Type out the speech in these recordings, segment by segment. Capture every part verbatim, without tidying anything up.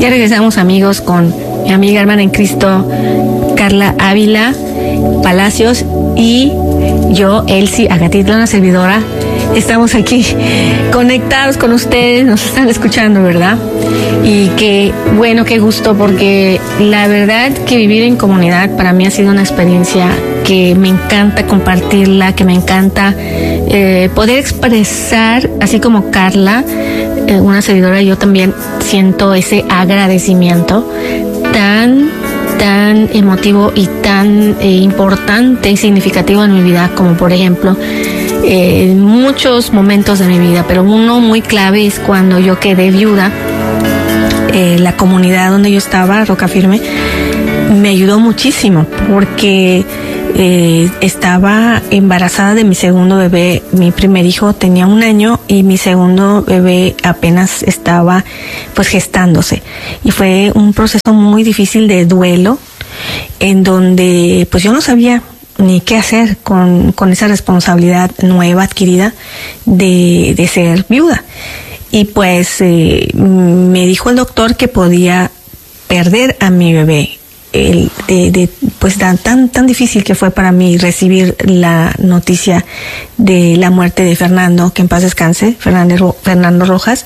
Ya regresamos, amigos, con mi amiga hermana en Cristo, Carla Ávila Palacios, y yo, Elsie Agatitla, una servidora. Estamos aquí conectados con ustedes, nos están escuchando, ¿verdad? Y qué bueno, qué gusto, porque la verdad que vivir en comunidad para mí ha sido una experiencia que me encanta compartirla, que me encanta eh, poder expresar, así como Carla, eh, una servidora, yo también siento ese agradecimiento tan, tan emotivo y tan eh, importante y significativo en mi vida, como por ejemplo, Eh, muchos momentos de mi vida, pero uno muy clave es cuando yo quedé viuda. Eh, la comunidad donde yo estaba, Roca Firme, me ayudó muchísimo porque eh, estaba embarazada de mi segundo bebé. Mi primer hijo tenía un año y mi segundo bebé apenas estaba pues gestándose, y fue un proceso muy difícil de duelo, en donde pues yo no sabía ni qué hacer con, con esa responsabilidad nueva adquirida de, de ser viuda. Y pues eh, me dijo el doctor que podía perder a mi bebé. El, de, de, pues tan, tan, tan difícil que fue para mí recibir la noticia de la muerte de Fernando, que en paz descanse, Fernando, Fernando Rojas,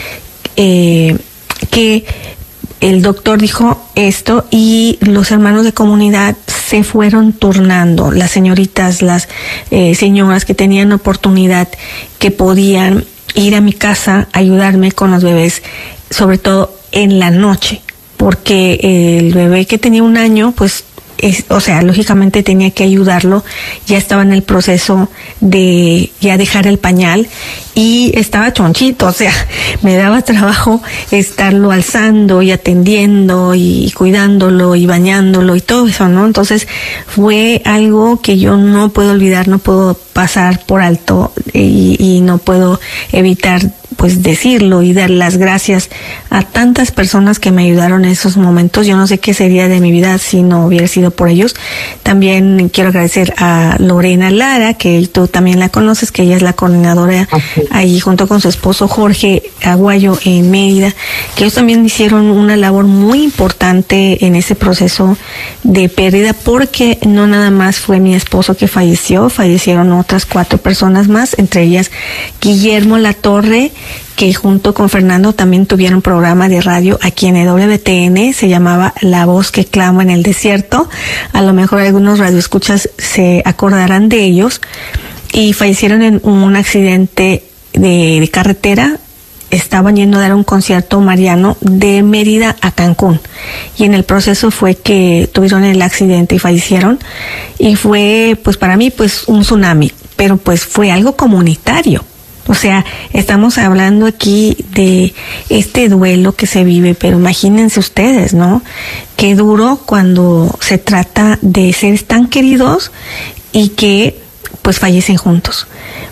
eh, que el doctor dijo esto y los hermanos de comunidad se fueron turnando, las señoritas, las eh, señoras que tenían oportunidad, que podían ir a mi casa a ayudarme con los bebés, sobre todo en la noche, porque el bebé que tenía un año, pues, es, o sea, lógicamente tenía que ayudarlo, ya estaba en el proceso de ya dejar el pañal y estaba chonchito, o sea, me daba trabajo estarlo alzando y atendiendo y cuidándolo y bañándolo y todo eso, ¿no? Entonces fue algo que yo no puedo olvidar, no puedo pasar por alto y, y no puedo evitar pues decirlo y dar las gracias a tantas personas que me ayudaron en esos momentos. Yo no sé qué sería de mi vida si no hubiera sido por ellos. También quiero agradecer a Lorena Lara, que tú también la conoces, que ella es la coordinadora okay. ahí junto con su esposo Jorge Aguayo en Mérida, que ellos también hicieron una labor muy importante en ese proceso de pérdida, porque no nada más fue mi esposo que falleció, fallecieron otras cuatro personas más, entre ellas Guillermo Latorre, que junto con Fernando también tuvieron programa de radio aquí en E W T N, se llamaba La Voz que Clama en el Desierto. A lo mejor algunos radioescuchas se acordarán de ellos, y fallecieron en un accidente de, de carretera. Estaban yendo a dar un concierto mariano de Mérida a Cancún, y en el proceso fue que tuvieron el accidente y fallecieron, y fue pues para mí pues un tsunami, pero pues fue algo comunitario. O sea, estamos hablando aquí de este duelo que se vive, pero imagínense ustedes, ¿no? Qué duro cuando se trata de seres tan queridos y que pues fallecen juntos.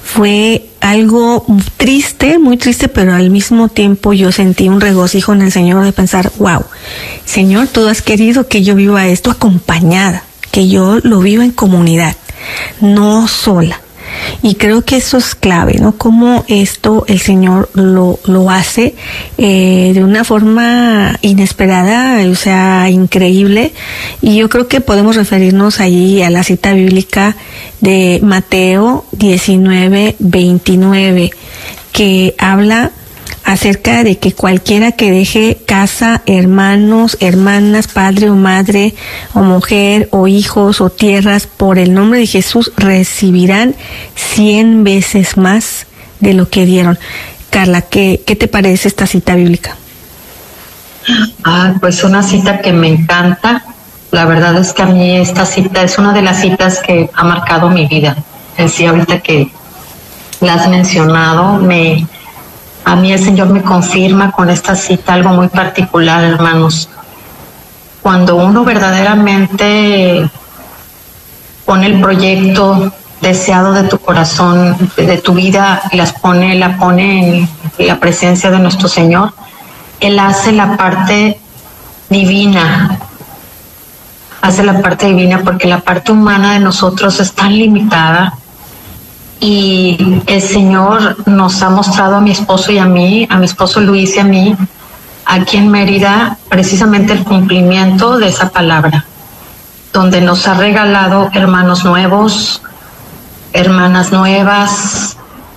Fue algo triste, muy triste, pero al mismo tiempo yo sentí un regocijo en el Señor de pensar, wow, Señor, tú has querido que yo viva esto acompañada, que yo lo viva en comunidad, no sola. Y creo que eso es clave, ¿no? Cómo esto el Señor lo, lo hace eh, de una forma inesperada, o sea, increíble. Y yo creo que podemos referirnos allí a la cita bíblica de Mateo diecinueve veintinueve, que habla acerca de que cualquiera que deje casa, hermanos, hermanas, padre o madre, o mujer, o hijos, o tierras, por el nombre de Jesús, recibirán cien veces más de lo que dieron. Carla, ¿qué, qué te parece esta cita bíblica? Ah, pues una cita que me encanta. La verdad es que a mí esta cita es una de las citas que ha marcado mi vida. Sí, ahorita que la has mencionado, me... A mí el Señor me confirma con esta cita algo muy particular, hermanos. Cuando uno verdaderamente pone el proyecto deseado de tu corazón, de tu vida, y las pone, la pone en la presencia de nuestro Señor, Él hace la parte divina. Hace la parte divina porque la parte humana de nosotros es tan limitada. Y el Señor nos ha mostrado a mi esposo y a mí, a mi esposo Luis y a mí, aquí en Mérida precisamente el cumplimiento de esa palabra, donde nos ha regalado hermanos nuevos, hermanas nuevas,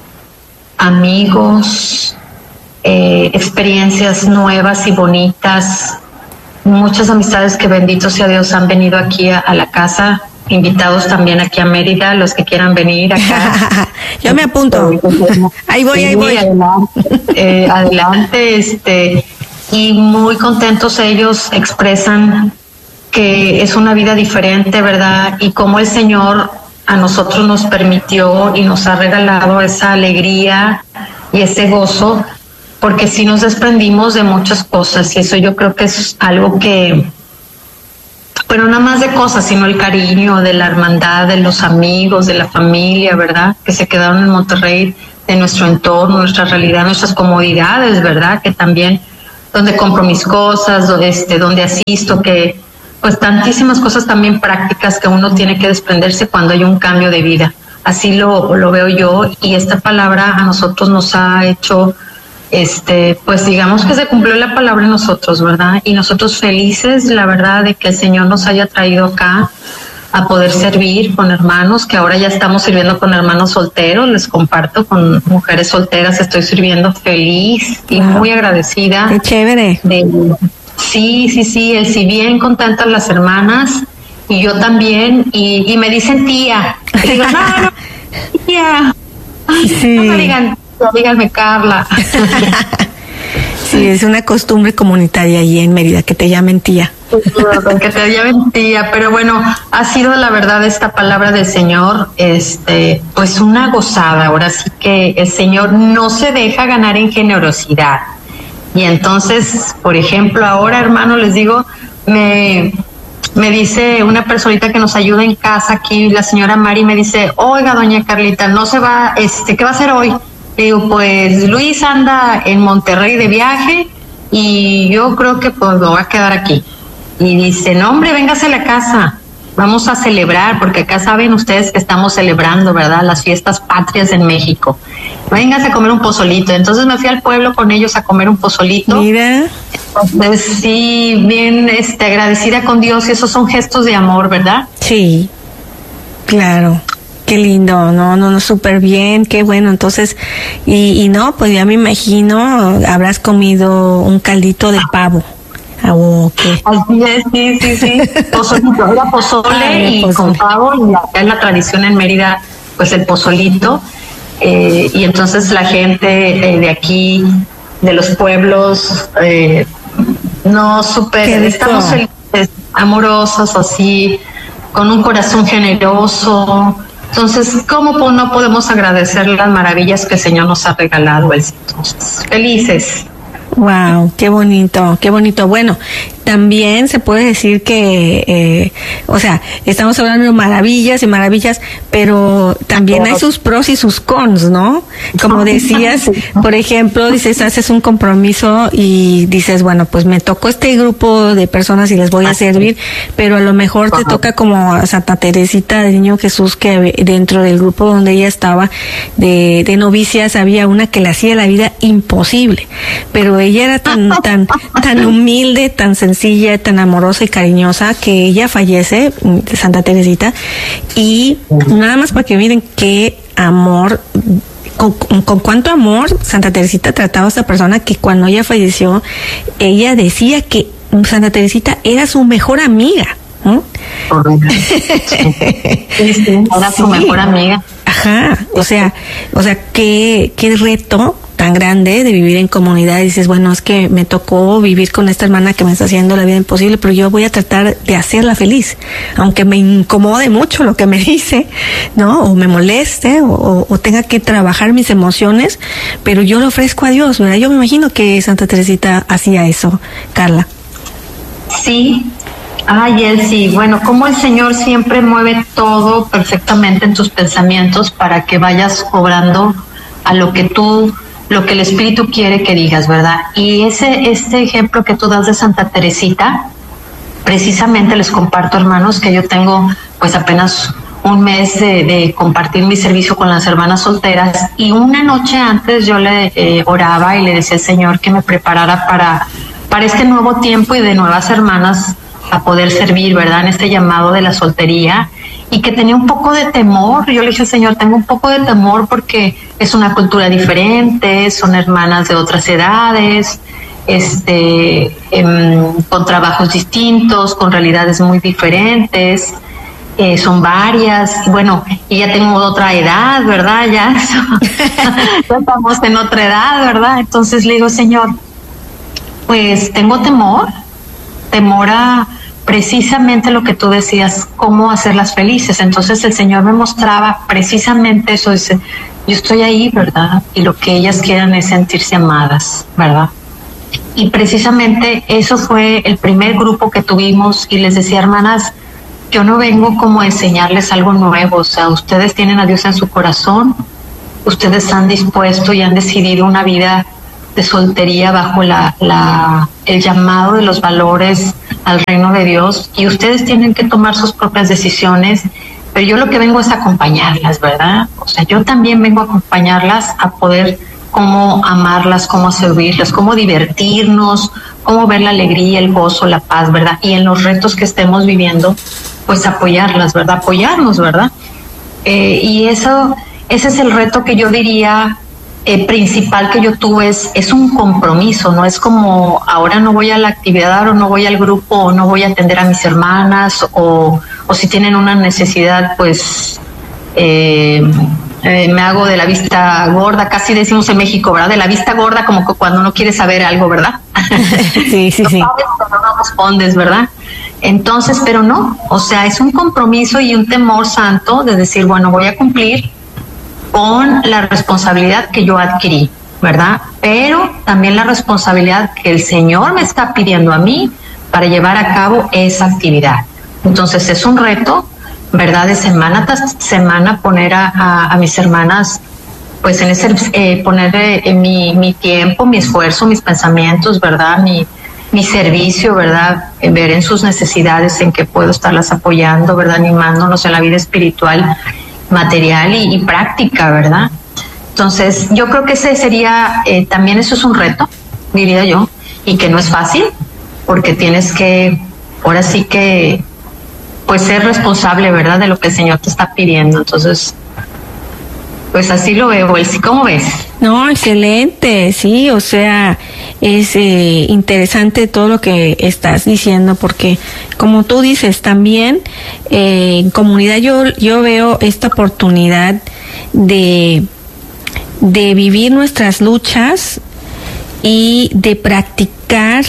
amigos, eh, experiencias nuevas y bonitas, muchas amistades que bendito sea Dios han venido aquí a, a la casa, invitados también aquí a Mérida, los que quieran venir acá. Yo me apunto. Ahí voy, sí, ahí voy. Adelante, eh, adelante, este, y muy contentos ellos expresan que es una vida diferente, ¿verdad? Y cómo el Señor a nosotros nos permitió y nos ha regalado esa alegría y ese gozo, porque sí nos desprendimos de muchas cosas y eso yo creo que es algo que, bueno, no más de cosas, sino el cariño de la hermandad, de los amigos, de la familia, ¿verdad? Que se quedaron en Monterrey, de nuestro entorno, nuestra realidad, nuestras comodidades, ¿verdad? Que también, donde compro mis cosas, este, donde asisto, que pues tantísimas cosas también prácticas que uno tiene que desprenderse cuando hay un cambio de vida. Así lo, lo veo yo, y esta palabra a nosotros nos ha hecho, este, pues digamos que se cumplió la palabra en nosotros, ¿verdad? Y nosotros felices, la verdad, de que el Señor nos haya traído acá a poder servir con hermanos, que ahora ya estamos sirviendo con hermanos solteros, les comparto, con mujeres solteras estoy sirviendo feliz y wow, muy agradecida. ¡Qué chévere! De, sí, sí, sí, el si bien contentas las hermanas, y yo también, y, y me dicen tía, y digo, no, no, tía, sí. No me digan, no, díganme Carla. Sí, es una costumbre comunitaria allí en Mérida, que te llamen tía. Que te llamen tía, pero bueno, ha sido la verdad esta palabra del Señor, este, pues una gozada. Ahora sí que el Señor no se deja ganar en generosidad. Y entonces, por ejemplo, ahora, hermano, les digo, me, me dice una personita que nos ayuda en casa aquí, la señora Mari, me dice, oiga, doña Carlita, no se va, este, ¿qué va a hacer hoy? Le digo, pues Luis anda en Monterrey de viaje y yo creo que pues lo va a quedar aquí. Y dice, no hombre, véngase a la casa, vamos a celebrar, porque acá saben ustedes que estamos celebrando, ¿verdad? Las fiestas patrias en México. Véngase a comer un pozolito. Entonces me fui al pueblo con ellos a comer un pozolito. Mira. Entonces sí, bien este, agradecida con Dios, y esos son gestos de amor, ¿verdad? Sí, claro. Qué lindo, no, no, no, súper bien, qué bueno. Entonces, y, y no, pues ya me imagino, habrás comido un caldito de pavo. ¿O qué? Así es, sí, sí, sí. Pozolito, era pozole Ay, y pozole. Con pavo, y acá en la tradición en Mérida, pues el pozolito. Eh, y entonces la gente eh, de aquí, de los pueblos, eh, no súper, estamos felices, amorosos, así, con un corazón generoso. Entonces, ¿cómo no podemos agradecer las maravillas que el Señor nos ha regalado? Entonces, felices. Wow, qué bonito, qué bonito. Bueno, también se puede decir que, eh, o sea, estamos hablando de maravillas y maravillas, pero también hay sus pros y sus cons, ¿no? Como decías, por ejemplo, dices, haces un compromiso y dices, bueno, pues me tocó este grupo de personas y les voy a servir, pero a lo mejor te toca como a Santa Teresita del Niño Jesús, que dentro del grupo donde ella estaba de, de novicias había una que le hacía la vida imposible, pero ella era tan, tan, tan humilde, tan sencilla, tan amorosa y cariñosa, que ella fallece, Santa Teresita, y nada más para que miren qué amor, con, con cuánto amor Santa Teresita trataba a esta persona, que cuando ella falleció, ella decía que Santa Teresita era su mejor amiga. ¿Mm? Sí, sí, era su sí. mejor amiga. Ajá, o sea, o sea, qué, qué reto tan grande de vivir en comunidad. Dices, bueno, es que me tocó vivir con esta hermana que me está haciendo la vida imposible, pero yo voy a tratar de hacerla feliz, aunque me incomode mucho lo que me dice, ¿no? O me moleste, o, o, o tenga que trabajar mis emociones, pero yo lo ofrezco a Dios, ¿verdad? Yo me imagino que Santa Teresita hacía eso, Carla. Sí. Ay, Elsie, bueno, como el Señor siempre mueve todo perfectamente en tus pensamientos para que vayas obrando a lo que tú, lo que el Espíritu quiere que digas, ¿verdad? Y ese, este ejemplo que tú das de Santa Teresita, precisamente les comparto, hermanos, que yo tengo pues apenas un mes de, de compartir mi servicio con las hermanas solteras, y una noche antes yo le eh, oraba y le decía al Señor que me preparara para para este nuevo tiempo y de nuevas hermanas a poder servir, ¿verdad? En este llamado de la soltería, y que tenía un poco de temor. Yo le dije, Señor, tengo un poco de temor porque es una cultura diferente, son hermanas de otras edades, este, eh, con trabajos distintos, con realidades muy diferentes, eh, son varias, bueno, y ya tengo otra edad, ¿verdad? Ya, ya estamos en otra edad, ¿verdad? Entonces le digo, Señor, pues tengo temor, temor a precisamente lo que tú decías, cómo hacerlas felices. Entonces el Señor me mostraba precisamente eso, dice, yo estoy ahí, ¿verdad? Y lo que ellas quieran es sentirse amadas, ¿verdad? Y precisamente eso fue el primer grupo que tuvimos, y les decía, hermanas, yo no vengo como a enseñarles algo nuevo, o sea, ustedes tienen a Dios en su corazón, ustedes han dispuesto y han decidido una vida de soltería bajo la, la, el llamado de los valores al reino de Dios, y ustedes tienen que tomar sus propias decisiones, pero yo lo que vengo es a acompañarlas, ¿verdad? O sea, yo también vengo a acompañarlas a poder cómo amarlas, cómo servirlas, cómo divertirnos, cómo ver la alegría, el gozo, la paz, ¿verdad? Y en los retos que estemos viviendo, pues apoyarlas, ¿verdad? Apoyarnos, ¿verdad? Eh, y eso, ese es el reto que yo diría eh, principal que yo tuve, es, es un compromiso, no es como ahora no voy a la actividad o no voy al grupo o no voy a atender a mis hermanas, o, o si tienen una necesidad, pues eh, eh, me hago de la vista gorda, casi decimos en México, ¿verdad? De la vista gorda, como que cuando uno quiere saber algo, ¿verdad? Sí, sí, sí. No sabes, pero no respondes, ¿verdad? Entonces, pero no, o sea, es un compromiso y un temor santo de decir, bueno, voy a cumplir con la responsabilidad que yo adquirí, ¿verdad? Pero también la responsabilidad que el Señor me está pidiendo a mí para llevar a cabo esa actividad. Entonces es un reto, ¿verdad? De semana tras semana poner a, a, a mis hermanas, pues en ese, eh, poner eh, mi, mi tiempo, mi esfuerzo, mis pensamientos, ¿verdad? Mi, mi servicio, ¿verdad? Eh, ver en sus necesidades en qué puedo estarlas apoyando, ¿verdad? Animándonos en la vida espiritual, material y, y práctica, ¿verdad? Entonces yo creo que ese sería, eh, también eso es un reto, diría yo, y que no es fácil, porque tienes que, ahora sí que, pues ser responsable, ¿verdad? De lo que el Señor te está pidiendo. Entonces, pues así lo veo, Elsie, ¿cómo ves? No, excelente, sí, o sea, es eh, interesante todo lo que estás diciendo, porque como tú dices, también eh, en comunidad yo, yo veo esta oportunidad de, de vivir nuestras luchas y de practicar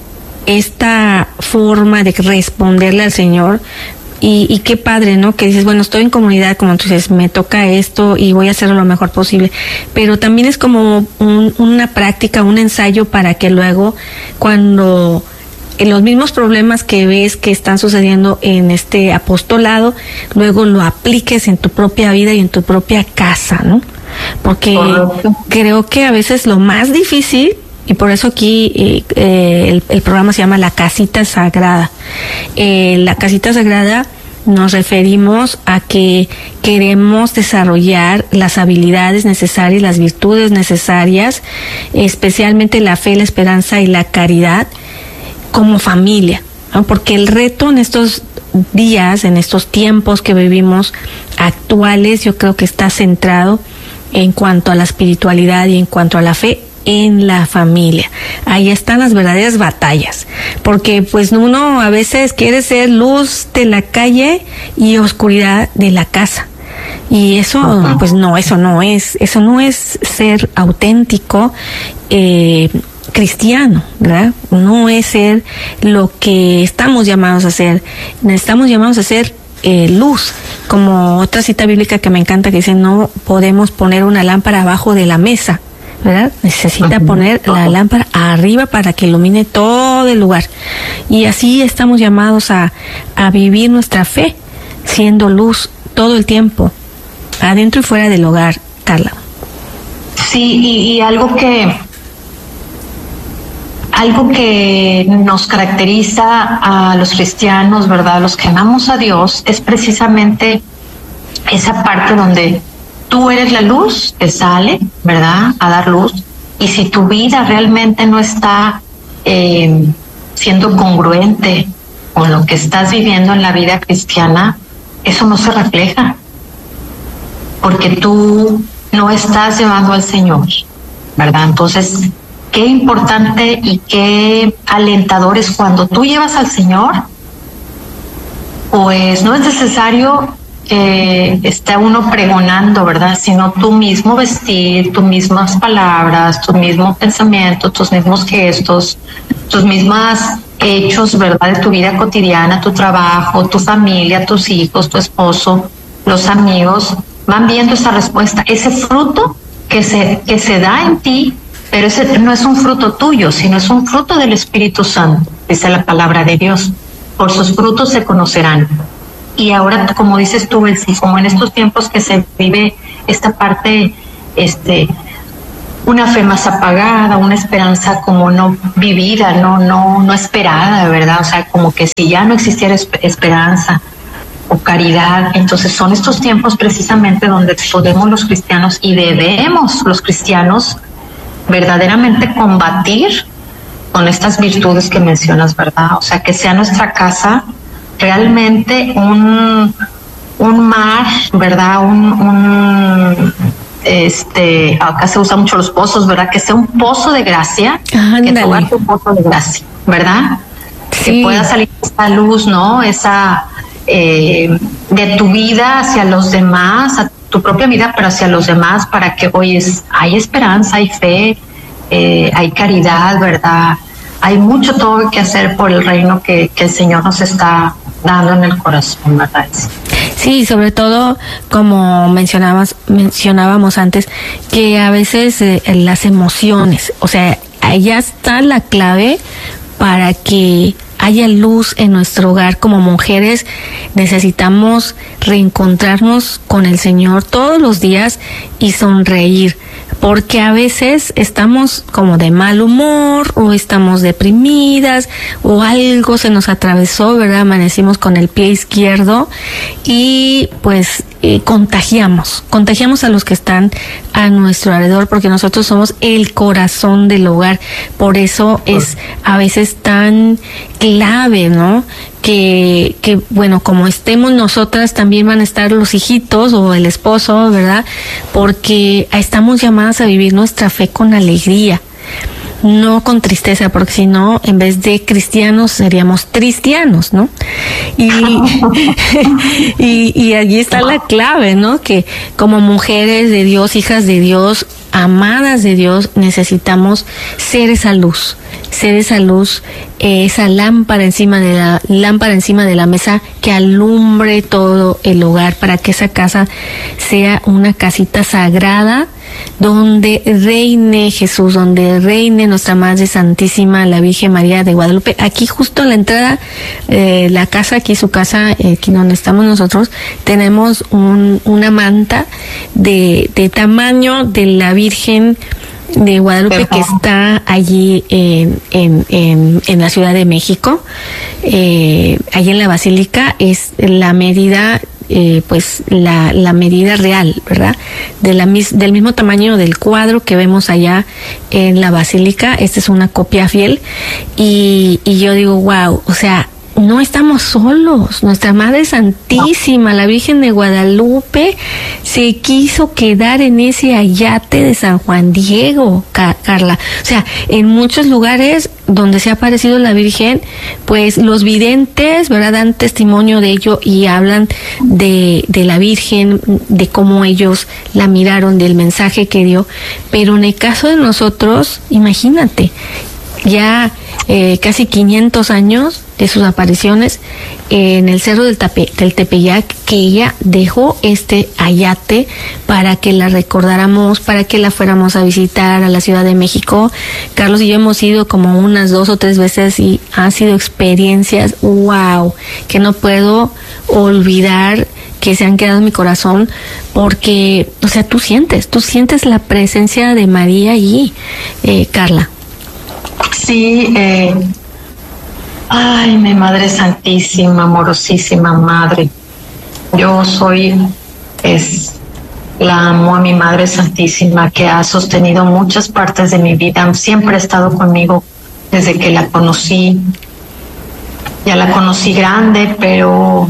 esta forma de responderle al Señor. Y, y qué padre, ¿no? Que dices, bueno, estoy en comunidad, como tú dices, me toca esto y voy a hacerlo lo mejor posible. Pero también es como un, una práctica, un ensayo para que luego, cuando en los mismos problemas que ves que están sucediendo en este apostolado, luego lo apliques en tu propia vida y en tu propia casa, ¿no? Porque Correcto. Creo que a veces lo más difícil, y por eso aquí eh, eh, el, el programa se llama La Casita Sagrada. Eh, la Casita Sagrada nos referimos a que queremos desarrollar las habilidades necesarias, las virtudes necesarias, especialmente la fe, la esperanza y la caridad como familia, ¿no? Porque el reto en estos días, en estos tiempos que vivimos actuales, yo creo que está centrado en cuanto a la espiritualidad y en cuanto a la fe en la familia. Ahí están las verdaderas batallas, porque pues uno a veces quiere ser luz de la calle y oscuridad de la casa, y eso pues no, eso no es, eso no es ser auténtico eh, cristiano, ¿verdad? No es ser lo que estamos llamados a ser. Estamos llamados a ser eh, luz, como otra cita bíblica que me encanta que dice, no podemos poner una lámpara abajo de la mesa, ¿verdad? Necesita poner la lámpara arriba para que ilumine todo el lugar. Y así estamos llamados a, a vivir nuestra fe, siendo luz todo el tiempo, adentro y fuera del hogar, Carla. Sí, y, y algo que algo que nos caracteriza a los cristianos, ¿verdad? Los que amamos a Dios, es precisamente esa parte donde tú eres la luz que sale, ¿verdad?, a dar luz. Y si tu vida realmente no está eh, siendo congruente con lo que estás viviendo en la vida cristiana, eso no se refleja, porque tú no estás llevando al Señor, ¿verdad? Entonces, qué importante y qué alentador es cuando tú llevas al Señor, pues no es necesario que esté uno pregonando, ¿verdad? Sino tú mismo vestir, tus mismas palabras, tu mismo pensamiento, tus mismos gestos, tus mismos hechos, ¿verdad? De tu vida cotidiana, tu trabajo, tu familia, tus hijos, tu esposo, los amigos, van viendo esa respuesta, ese fruto que se, que se da en ti, pero ese no es un fruto tuyo, sino es un fruto del Espíritu Santo, dice la palabra de Dios. Por sus frutos se conocerán. Y ahora, como dices tú, Elsie, como en estos tiempos que se vive esta parte, este, una fe más apagada, una esperanza como no vivida, no, no, no esperada, ¿verdad? O sea, como que si ya no existiera esperanza o caridad, entonces son estos tiempos precisamente donde podemos los cristianos y debemos los cristianos verdaderamente combatir con estas virtudes que mencionas, ¿verdad? O sea, que sea nuestra casa realmente un, un mar, ¿verdad? Un, un este, acá se usan mucho los pozos, ¿verdad? Que sea un pozo de gracia, Ándale. que tu hogar sea un pozo de gracia, ¿verdad? Sí. Que pueda salir esa luz, ¿no? Esa eh, de tu vida hacia los demás, a tu propia vida, pero hacia los demás, para que hoy es, hay esperanza, hay fe, eh, hay caridad, ¿verdad? Hay mucho todo que hacer por el reino que, que el Señor nos está dando en el corazón, ¿verdad? Sí, sobre todo, como mencionabas, mencionábamos antes, que a veces eh, las emociones, o sea, allá está la clave para que haya luz en nuestro hogar. Como mujeres necesitamos reencontrarnos con el Señor todos los días y sonreír, porque a veces estamos como de mal humor o estamos deprimidas o algo se nos atravesó, ¿verdad? Amanecimos con el pie izquierdo y pues eh, contagiamos, contagiamos a los que están a nuestro alrededor, porque nosotros somos el corazón del hogar. Por eso es a veces tan clave, ¿no? Que, que, bueno, como estemos nosotras, también van a estar los hijitos o el esposo, ¿verdad? Porque estamos llamadas a vivir nuestra fe con alegría, no con tristeza, porque si no, en vez de cristianos, seríamos tristianos, ¿no? Y, y, y allí está la clave, ¿no? Que como mujeres de Dios, hijas de Dios, amadas de Dios, necesitamos ser esa luz, ser esa luz, eh, esa lámpara encima de la lámpara encima de la mesa que alumbre todo el hogar, para que esa casa sea una casita sagrada donde reine Jesús, donde reine nuestra Madre Santísima, la Virgen María de Guadalupe. Aquí justo en la entrada, eh, la casa, aquí su casa, eh, aquí donde estamos nosotros, tenemos un, una manta de, de tamaño de la Virgen de Guadalupe, que está allí en, en, en, en la Ciudad de México, eh, allí en la Basílica. Es la medida, eh, pues la, la medida real, ¿verdad? De la, del mismo tamaño del cuadro que vemos allá en la Basílica. Esta es una copia fiel y, y yo digo, wow, o sea, no estamos solos. Nuestra Madre Santísima, la Virgen de Guadalupe, se quiso quedar en ese ayate de San Juan Diego, Carla. O sea, en muchos lugares donde se ha aparecido la Virgen, pues los videntes, ¿verdad?, dan testimonio de ello y hablan de, de la Virgen, de cómo ellos la miraron, del mensaje que dio. Pero en el caso de nosotros, imagínate, ya eh, casi quinientos años de sus apariciones eh, en el Cerro del, Tape, del Tepeyac, que ella dejó este ayate para que la recordáramos, para que la fuéramos a visitar a la Ciudad de México. Carlos y yo hemos ido como unas dos o tres veces y han sido experiencias, wow, que no puedo olvidar, que se han quedado en mi corazón, porque, o sea, tú sientes, tú sientes la presencia de María allí, eh, Carla. Sí, eh, ay, mi Madre Santísima, amorosísima Madre. Yo soy, es, la amo a mi Madre Santísima, que ha sostenido muchas partes de mi vida, siempre ha estado conmigo desde que la conocí. Ya la conocí grande, pero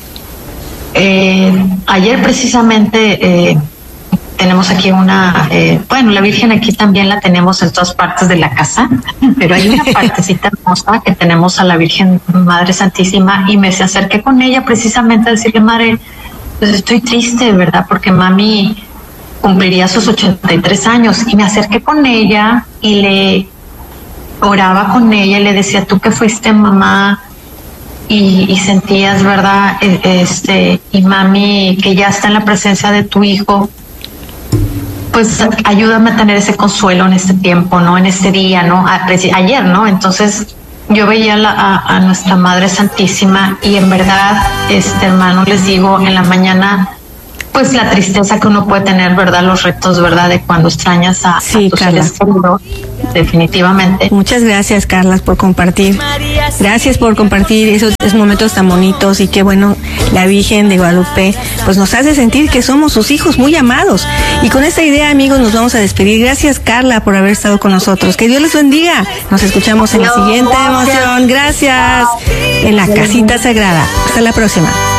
eh, ayer precisamente eh, tenemos aquí una, eh, bueno, la Virgen aquí también la tenemos en todas partes de la casa, pero hay una partecita hermosa que tenemos a la Virgen Madre Santísima, y me acerqué con ella precisamente a decirle: Madre, pues estoy triste, ¿verdad? Porque mami cumpliría sus ochenta y tres años, y me acerqué con ella y le oraba con ella y le decía: tú que fuiste mamá y, y sentías, ¿verdad? Este, y mami que ya está en la presencia de tu hijo, pues ayúdame a tener ese consuelo en este tiempo, ¿no? En este día, ¿no? A, ayer, ¿no? Entonces yo veía la, a, a nuestra Madre Santísima, y en verdad, este hermano, les digo, en la mañana, pues la tristeza que uno puede tener, ¿verdad? Los retos, ¿verdad? De cuando extrañas a, sí, a tus Carla. seres queridos, definitivamente. Muchas gracias, Carla, por compartir. Gracias por compartir esos, esos momentos tan bonitos, y qué bueno, la Virgen de Guadalupe pues nos hace sentir que somos sus hijos muy amados. Y con esta idea, amigos, nos vamos a despedir. Gracias, Carla, por haber estado con nosotros. Que Dios les bendiga. Nos escuchamos en la siguiente emoción. Gracias. En la Casita Sagrada. Hasta la próxima.